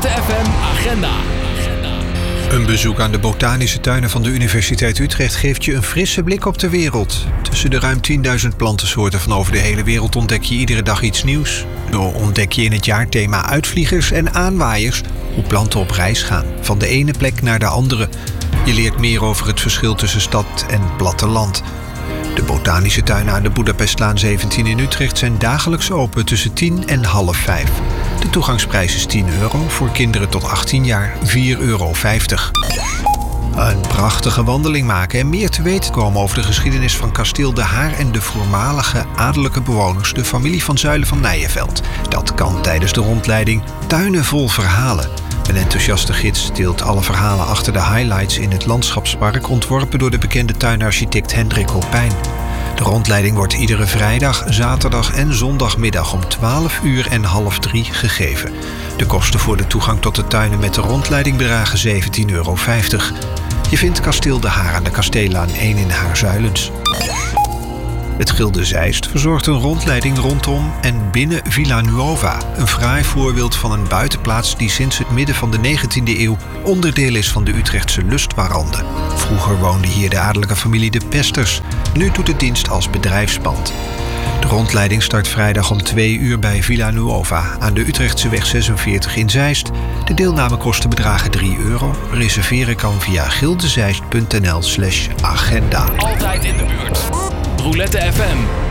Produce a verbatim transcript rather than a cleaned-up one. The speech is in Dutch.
Roulette F M Agenda. Een bezoek aan de botanische tuinen van de Universiteit Utrecht geeft je een frisse blik op de wereld. Tussen de ruim tienduizend plantensoorten van over de hele wereld ontdek je iedere dag iets nieuws. Zo ontdek je in het jaarthema uitvliegers en aanwaaiers hoe planten op reis gaan, van de ene plek naar de andere. Je leert meer over het verschil tussen stad en platteland. De botanische tuinen aan de Boedapestlaan zeventien in Utrecht zijn dagelijks open tussen tien en half vijf. De toegangsprijs is tien euro, voor kinderen tot achttien jaar vier euro vijftig. Een prachtige wandeling maken en meer te weten komen over de geschiedenis van kasteel De Haar en de voormalige adellijke bewoners, de familie van Zuylen van Nijenveld. Dat kan tijdens de rondleiding Tuinen vol verhalen. Een enthousiaste gids deelt alle verhalen achter de highlights in het landschapspark, ontworpen door de bekende tuinarchitect Hendrik Hopijn. De rondleiding wordt iedere vrijdag, zaterdag en zondagmiddag om twaalf uur en half drie gegeven. De kosten voor de toegang tot de tuinen met de rondleiding bedragen zeventien euro vijftig. Je vindt kasteel De Haar aan de Kasteellaan één in Haarzuilens. Het Gilde Zeist verzorgt een rondleiding rondom en binnen Villa Nuova. Een fraai voorbeeld van een buitenplaats die sinds het midden van de negentiende eeuw onderdeel is van de Utrechtse lustwarande. Vroeger woonde hier de adellijke familie de Pesters. Nu doet het dienst als bedrijfspand. De rondleiding start vrijdag om twee uur bij Villa Nuova aan de Utrechtseweg zesenveertig in Zeist. De deelnamekosten bedragen drie euro. Reserveren kan via gildezeist punt n l slash agenda. Altijd in de buurt. Roulette F M.